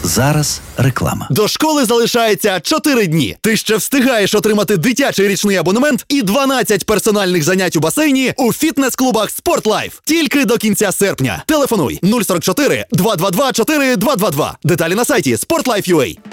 Зараз реклама. До школи залишається 4 дні. Ти ще встигаєш отримати дитячий річний абонемент і 12 персональних занять у басейні у фітнес-клубах «Спортлайф». Тільки до кінця серпня. Телефонуй 044 222 4222. Деталі на сайті sportlife.ua.